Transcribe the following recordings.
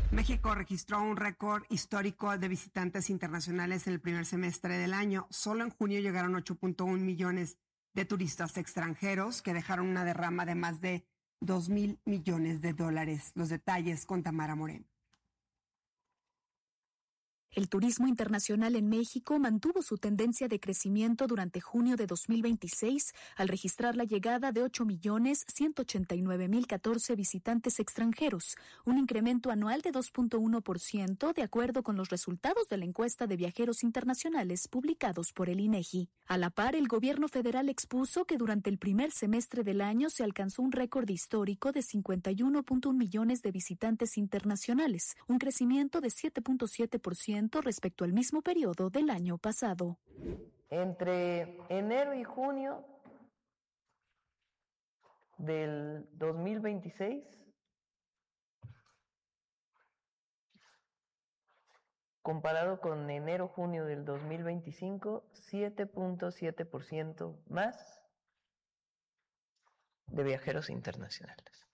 México registró un récord histórico de visitantes internacionales en el primer semestre del año. Solo en junio llegaron 8.1 millones de turistas extranjeros que dejaron una derrama de más de 2,000 millones de dólares. Los detalles con Tamara Moreno. El turismo internacional en México mantuvo su tendencia de crecimiento durante junio de 2026 al registrar la llegada de 8.189.014 visitantes extranjeros, un incremento anual de 2.1% de acuerdo con los resultados de la encuesta de viajeros internacionales publicados por el INEGI. A la par, el gobierno federal expuso que durante el primer semestre del año se alcanzó un récord histórico de 51.1 millones de visitantes internacionales, un crecimiento de 7.7% respecto al mismo periodo del año pasado. Entre enero y junio del 2026, comparado con enero-junio del 2025, 7.7% más de viajeros internacionales.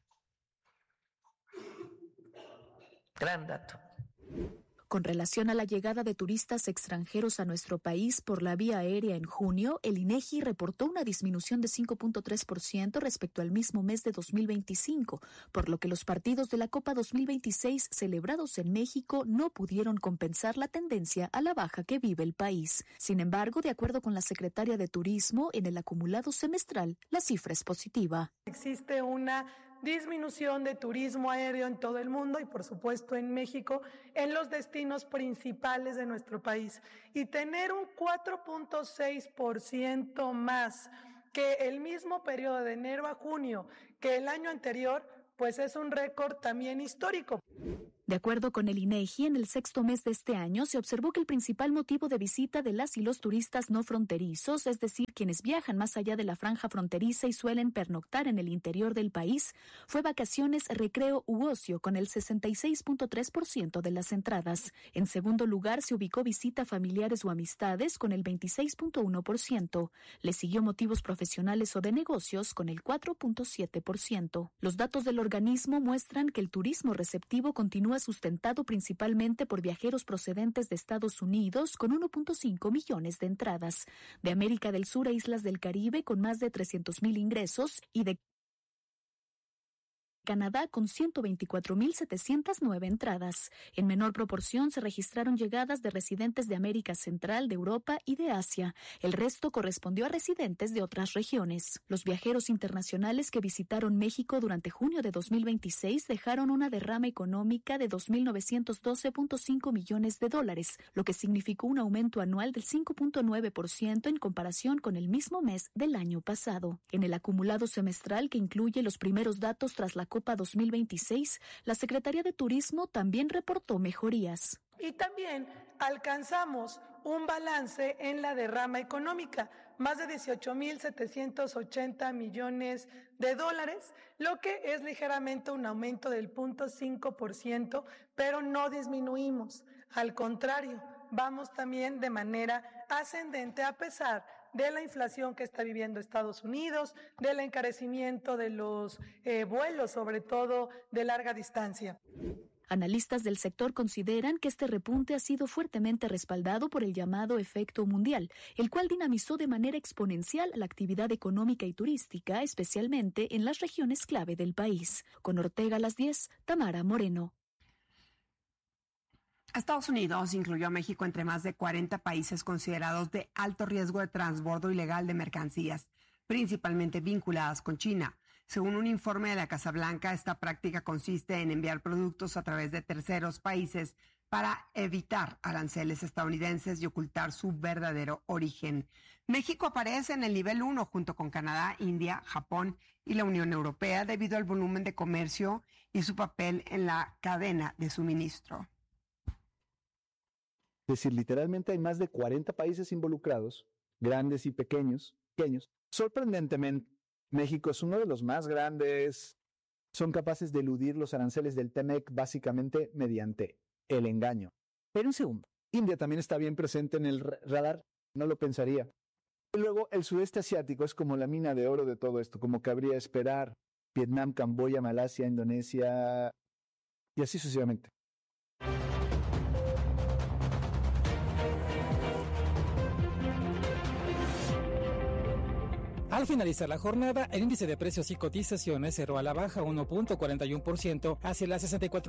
Gran dato. Con relación a la llegada de turistas extranjeros a nuestro país por la vía aérea en junio, el INEGI reportó una disminución de 5.3% respecto al mismo mes de 2025, por lo que los partidos de la Copa 2026 celebrados en México no pudieron compensar la tendencia a la baja que vive el país. Sin embargo, de acuerdo con la secretaria de Turismo, en el acumulado semestral, la cifra es positiva. Existe una disminución de turismo aéreo en todo el mundo y por supuesto en México, en los destinos principales de nuestro país. Y tener un 4.6% más que el mismo periodo de enero a junio que el año anterior, pues es un récord también histórico. De acuerdo con el INEGI, en el sexto mes de este año se observó que el principal motivo de visita de las y los turistas no fronterizos, es decir, quienes viajan más allá de la franja fronteriza y suelen pernoctar en el interior del país, fue vacaciones, recreo u ocio, con el 66.3% de las entradas. En segundo lugar se ubicó visita a familiares o amistades con el 26.1%. Le siguió motivos profesionales o de negocios con el 4.7%. Los datos del organismo muestran que el turismo receptivo continúa sustentado principalmente por viajeros procedentes de Estados Unidos con 1.5 millones de entradas, de América del Sur a Islas del Caribe con más de 300,000 ingresos y de Canadá con 124.709 entradas. En menor proporción se registraron llegadas de residentes de América Central, de Europa y de Asia. El resto correspondió a residentes de otras regiones. Los viajeros internacionales que visitaron México durante junio de 2026 dejaron una derrama económica de 2.912.5 millones de dólares, lo que significó un aumento anual del 5.9% en comparación con el mismo mes del año pasado. En el acumulado semestral, que incluye los primeros datos tras la Copa 2026, la Secretaría de Turismo también reportó mejorías. Y también alcanzamos un balance en la derrama económica, más de 18.780 millones de dólares, lo que es ligeramente un aumento del 0.5%, pero no disminuimos. Al contrario, vamos también de manera ascendente a pesar de la inflación que está viviendo Estados Unidos, del encarecimiento de los vuelos, sobre todo de larga distancia. Analistas del sector consideran que este repunte ha sido fuertemente respaldado por el llamado efecto mundial, el cual dinamizó de manera exponencial la actividad económica y turística, especialmente en las regiones clave del país. Con Ortega a las 10, Tamara Moreno. Estados Unidos incluyó a México entre más de 40 países considerados de alto riesgo de transbordo ilegal de mercancías, principalmente vinculadas con China. Según un informe de la Casa Blanca, esta práctica consiste en enviar productos a través de terceros países para evitar aranceles estadounidenses y ocultar su verdadero origen. México aparece en el nivel 1 junto con Canadá, India, Japón y la Unión Europea debido al volumen de comercio y su papel en la cadena de suministro. Es decir, literalmente hay más de 40 países involucrados, grandes y pequeños. Sorprendentemente, México es uno de los más grandes. Son capaces de eludir los aranceles del TEMEC básicamente mediante el engaño. Pero un segundo, India también está bien presente en el radar, no lo pensaría. Y luego el sudeste asiático es como la mina de oro de todo esto, como cabría esperar. Vietnam, Camboya, Malasia, Indonesia y así sucesivamente. Al finalizar la jornada, el índice de precios y cotizaciones cerró a la baja 1.41% hacia las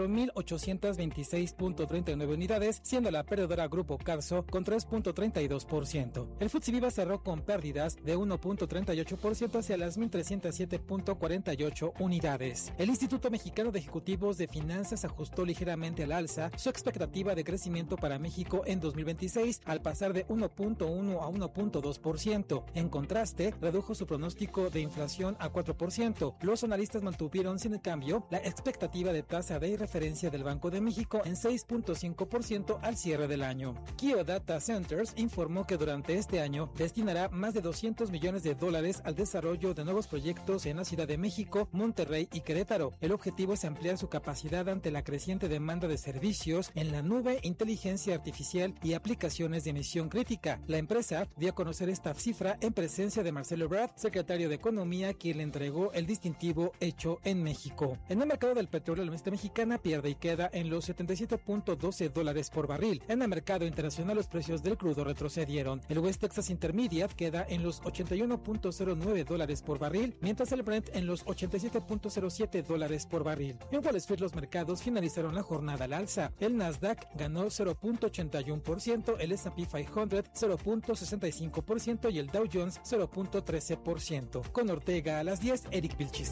64.826.39 unidades, siendo la perdedora Grupo Carso con 3.32%. El FTSE Viva cerró con pérdidas de 1.38% hacia las 1.307.48 unidades. El Instituto Mexicano de Ejecutivos de Finanzas ajustó ligeramente al alza su expectativa de crecimiento para México en 2026 al pasar de 1.1 a 1.2%. En contraste, redujo su pronóstico de inflación a 4%. Los analistas mantuvieron sin cambio la expectativa de tasa de referencia del Banco de México en 6.5% al cierre del año. Kio Data Centers informó que durante este año destinará más de $200 millones al desarrollo de nuevos proyectos en la Ciudad de México, Monterrey y Querétaro. El objetivo es ampliar su capacidad ante la creciente demanda de servicios en la nube, inteligencia artificial y aplicaciones de misión crítica. La empresa dio a conocer esta cifra en presencia de Marcelo Ebrard, secretario de Economía, quien le entregó el distintivo Hecho en México. En el mercado del petróleo, la mezcla mexicana pierde y queda en los $77.12 por barril. En el mercado internacional, los precios del crudo retrocedieron. El West Texas Intermediate queda en los $81.09 por barril, mientras el Brent en los $87.07 por barril. En Wall Street, los mercados finalizaron la jornada al alza. El Nasdaq ganó 0.81%, el S&P 500 0.65% y el Dow Jones 0.13%. Con Ortega a las 10, Eric Vilchis.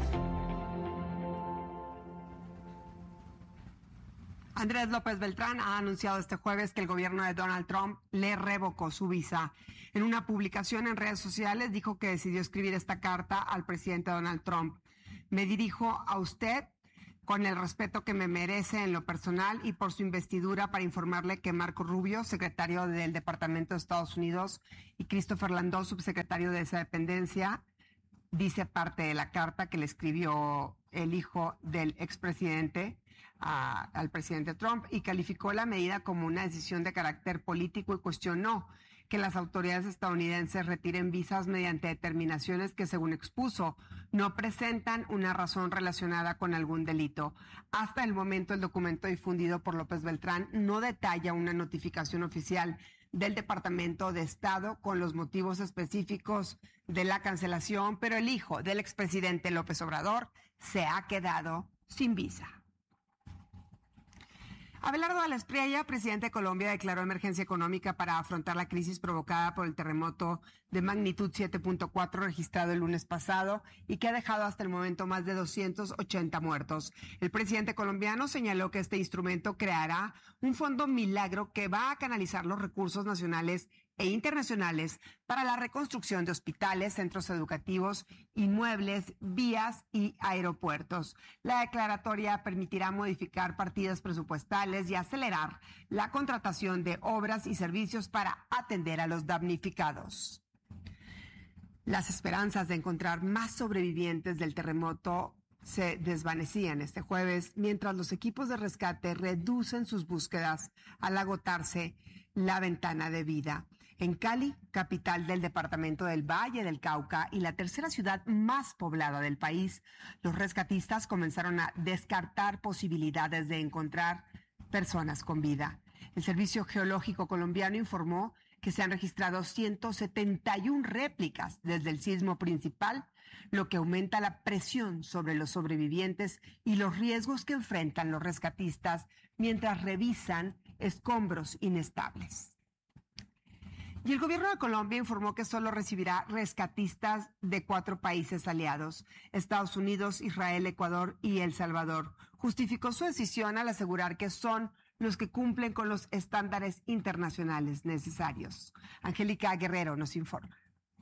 Andrés López Beltrán ha anunciado este jueves que el gobierno de Donald Trump le revocó su visa. En una publicación en redes sociales dijo que decidió escribir esta carta al presidente Donald Trump. Me dirijo a usted con el respeto que me merece en lo personal y por su investidura para informarle que Marco Rubio, secretario del Departamento de Estados Unidos, y Christopher Landau, subsecretario de esa dependencia, dice parte de la carta que le escribió el hijo del expresidente al presidente Trump, y calificó la medida como una decisión de carácter político y cuestionó que las autoridades estadounidenses retiren visas mediante determinaciones que, según expuso, no presentan una razón relacionada con algún delito. Hasta el momento, el documento difundido por López Beltrán no detalla una notificación oficial del Departamento de Estado con los motivos específicos de la cancelación, pero el hijo del expresidente López Obrador se ha quedado sin visa. Abelardo de la Espriella, presidente de Colombia, declaró emergencia económica para afrontar la crisis provocada por el terremoto de magnitud 7.4 registrado el lunes pasado y que ha dejado hasta el momento más de 280 muertos. El presidente colombiano señaló que este instrumento creará un fondo milagro que va a canalizar los recursos nacionales e internacionales para la reconstrucción de hospitales, centros educativos, inmuebles, vías y aeropuertos. La declaratoria permitirá modificar partidas presupuestales y acelerar la contratación de obras y servicios para atender a los damnificados. Las esperanzas de encontrar más sobrevivientes del terremoto se desvanecían este jueves, mientras los equipos de rescate reducen sus búsquedas al agotarse la ventana de vida. En Cali, capital del departamento del Valle del Cauca y la tercera ciudad más poblada del país, los rescatistas comenzaron a descartar posibilidades de encontrar personas con vida. El Servicio Geológico Colombiano informó que se han registrado 171 réplicas desde el sismo principal, lo que aumenta la presión sobre los sobrevivientes y los riesgos que enfrentan los rescatistas mientras revisan escombros inestables. Y el gobierno de Colombia informó que solo recibirá rescatistas de 4 países aliados: Estados Unidos, Israel, Ecuador y El Salvador. Justificó su decisión al asegurar que son los que cumplen con los estándares internacionales necesarios. Angélica Guerrero nos informa.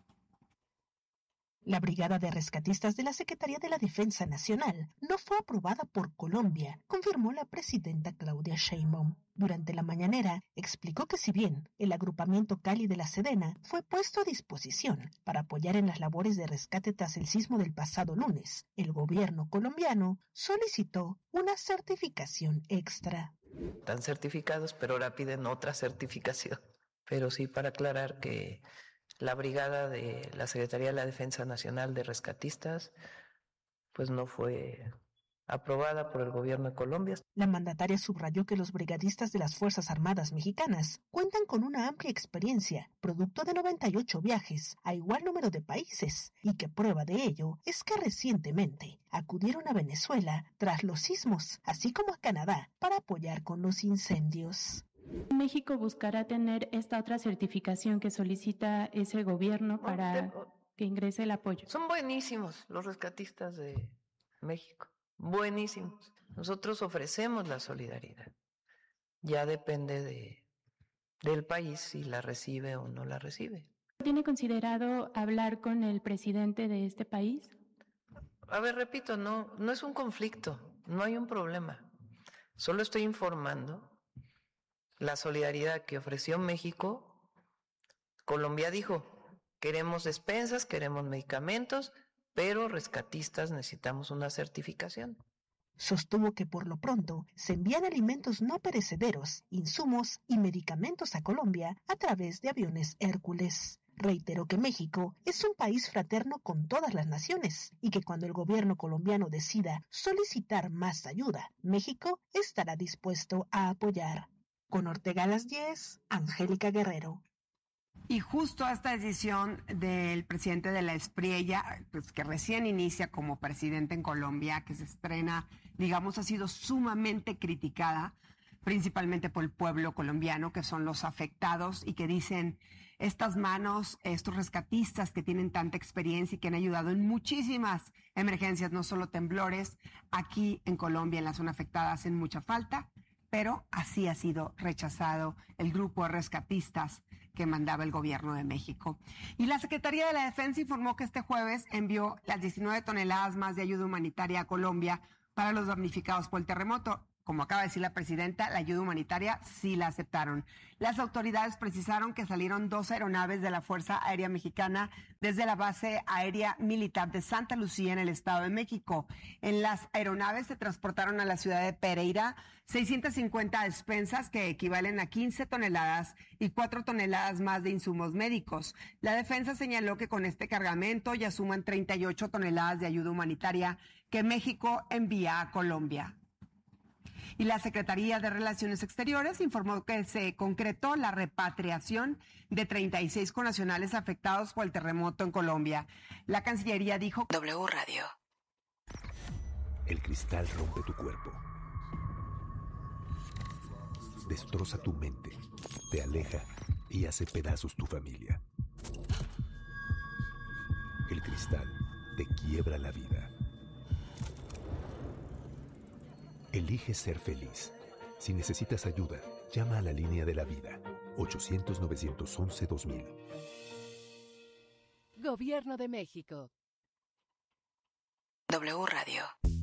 La Brigada de Rescatistas de la Secretaría de la Defensa Nacional no fue aprobada por Colombia, confirmó la presidenta Claudia Sheinbaum. Durante la mañanera, explicó que si bien el agrupamiento Cali de la Sedena fue puesto a disposición para apoyar en las labores de rescate tras el sismo del pasado lunes, el gobierno colombiano solicitó una certificación extra. Están certificados, pero ahora piden otra certificación. Pero sí, para aclarar que la brigada de la Secretaría de la Defensa Nacional de Rescatistas pues no fue aprobada por el gobierno de Colombia. La mandataria subrayó que los brigadistas de las Fuerzas Armadas mexicanas cuentan con una amplia experiencia, producto de 98 viajes a igual número de países, y que prueba de ello es que recientemente acudieron a Venezuela tras los sismos, así como a Canadá, para apoyar con los incendios. México buscará tener esta otra certificación que solicita ese gobierno para que ingrese el apoyo. Son buenísimos los rescatistas de México, buenísimos. Nosotros ofrecemos la solidaridad. Ya depende del país si la recibe o no la recibe. ¿Tiene considerado hablar con el presidente de este país? A ver, repito, no es un conflicto, no hay un problema. Solo estoy informando la solidaridad que ofreció México. Colombia dijo, queremos despensas, queremos medicamentos, pero rescatistas necesitamos una certificación. Sostuvo que por lo pronto se envían alimentos no perecederos, insumos y medicamentos a Colombia a través de aviones Hércules. Reiteró que México es un país fraterno con todas las naciones y que cuando el gobierno colombiano decida solicitar más ayuda, México estará dispuesto a apoyar. Con Ortega a las 10, Angélica Guerrero. Y justo esta decisión del presidente de la Espriella, pues que recién inicia como presidente en Colombia, que se estrena, digamos, ha sido sumamente criticada, principalmente por el pueblo colombiano, que son los afectados y que dicen, estas manos, estos rescatistas que tienen tanta experiencia y que han ayudado en muchísimas emergencias, no solo temblores, aquí en Colombia, en la zona afectada, hacen mucha falta. Pero así ha sido rechazado el grupo de rescatistas que mandaba el gobierno de México. Y la Secretaría de la Defensa informó que este jueves envió las 19 toneladas más de ayuda humanitaria a Colombia para los damnificados por el terremoto. Como acaba de decir la presidenta, la ayuda humanitaria sí la aceptaron. Las autoridades precisaron que salieron 2 aeronaves de la Fuerza Aérea Mexicana desde la base aérea militar de Santa Lucía en el Estado de México. En las aeronaves se transportaron a la ciudad de Pereira 650 despensas que equivalen a 15 toneladas y 4 toneladas más de insumos médicos. La defensa señaló que con este cargamento ya suman 38 toneladas de ayuda humanitaria que México envía a Colombia. Y la Secretaría de Relaciones Exteriores informó que se concretó la repatriación de 36 connacionales afectados por el terremoto en Colombia. La Cancillería dijo... W Radio. El cristal rompe tu cuerpo. Destroza tu mente, te aleja y hace pedazos tu familia. El cristal te quiebra la vida. Elige ser feliz. Si necesitas ayuda, llama a la línea de la vida, 800-911-2000. Gobierno de México. W Radio.